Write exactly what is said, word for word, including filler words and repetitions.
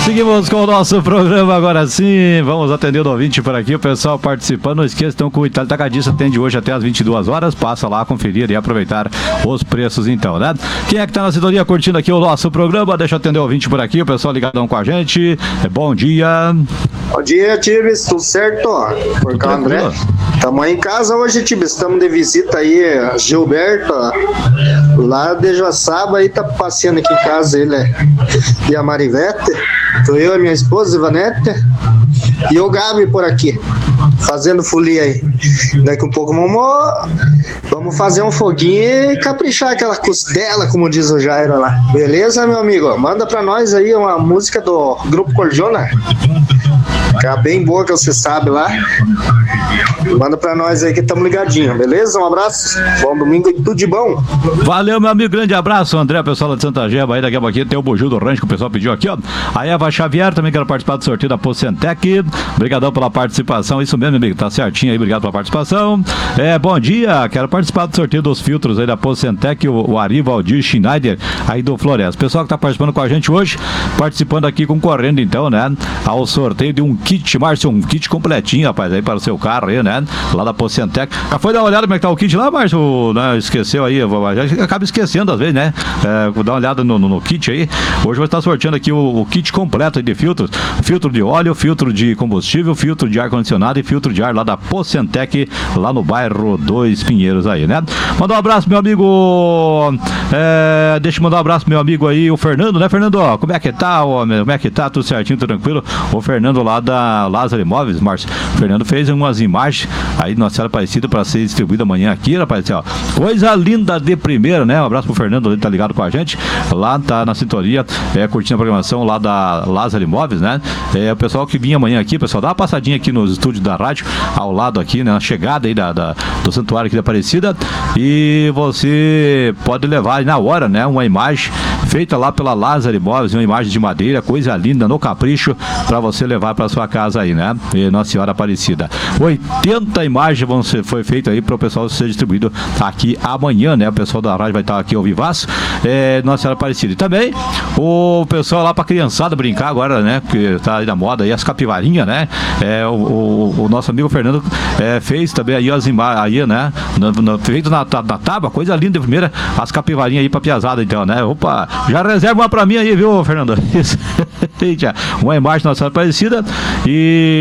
Seguimos com o nosso programa agora sim. Vamos atender o ouvinte por aqui, o pessoal participando. Não esqueça, então, que o Itália Atacadista atende hoje até às vinte e duas horas. Passa lá, conferir e aproveitar os preços então, né? Quem é que tá na sintonia curtindo aqui o nosso programa? Deixa eu atender o ouvinte por aqui, o pessoal ligadão com a gente. Bom dia. Bom dia, Tibes, tudo certo? Por cá, André. Estamos em casa hoje, Tibes, estamos de visita aí, Gilberto, lá de Joaçaba, aí tá passeando aqui em casa, ele é, e a Marivete, tô eu e minha esposa, Ivanete, e o Gabi por aqui, fazendo folia aí. Daqui um pouco, Momô, vamos fazer um foguinho e caprichar aquela costela, como diz o Jairo lá. Beleza, meu amigo? Manda pra nós aí uma música do Grupo Cordiona, que é bem boa, que você sabe lá. Manda pra nós aí que estamos ligadinhos, beleza? Um abraço, bom domingo e tudo de bom. Valeu, meu amigo, grande abraço, André, pessoal lá de Santa Geba, aí daqui a pouquinho tem o Buju do Rancho que o pessoal pediu aqui, ó. A Eva Xavier também quer participar do sorteio da Pocentec. Obrigadão pela participação, isso mesmo, amigo, tá certinho aí, obrigado pela participação. É, bom dia, quero participar do sorteio dos filtros aí da Pocentec, o, o Ari Valdir Schneider, aí do Floresta. Pessoal que tá participando com a gente hoje, participando aqui, concorrendo então, né, ao sorteio de um kit, Márcio, um kit completinho, rapaz, aí para o seu carro aí, né, lá da Pocentec. Já foi dar uma olhada como é que tá o kit lá, Márcio? Né? Esqueceu aí, já acaba esquecendo às vezes, né? É, vou dar uma olhada no, no, no kit aí. Hoje vou estar sorteando aqui o, o kit completo de filtros: filtro de óleo, filtro de combustível, filtro de ar-condicionado e filtro de ar lá da Pocentec, lá no bairro Dois Pinheiros aí, né? Mandar um abraço, meu amigo. É, deixa eu mandar um abraço, meu amigo aí, o Fernando, né, Fernando? Como é que tá, homem? Como é que tá? Tudo certinho, tudo tranquilo? O Fernando lá da Lázaro Imóveis, Márcio. O Fernando fez umas imagens aí Nossa Senhora Aparecida para ser distribuída amanhã aqui, rapaz, ó. Coisa linda de primeira, né? Um abraço pro Fernando, ele tá ligado com a gente. Lá tá na sintonia, é, curtindo a programação lá da Lázaro Imóveis, né? É, o pessoal que vinha amanhã aqui, pessoal, dá uma passadinha aqui nos estúdios da rádio, ao lado aqui, né? Na chegada aí da, da, do santuário aqui da Aparecida. E você pode levar aí na hora, né? Uma imagem feita lá pela Lázaro Imóveis, uma imagem de madeira, coisa linda, no capricho, para você levar para sua casa aí, né? E Nossa Senhora Aparecida. oitenta imagens vão ser, foi feito aí para o pessoal ser distribuído aqui amanhã, né? O pessoal da rádio vai estar aqui ao vivaço, é, Nossa Senhora Aparecida. E também o pessoal lá para criançada brincar agora, né? Que tá aí na moda aí, as capivarinhas, né? É, o, o, o nosso amigo Fernando é, fez também aí as imagens aí, né? No, no, feito na, na, na tábua, coisa linda de primeira, as capivarinhas aí pra piazada, então, né? Opa, já reserva uma pra mim aí, viu, Fernando? Uma imagem Nossa Senhora Aparecida e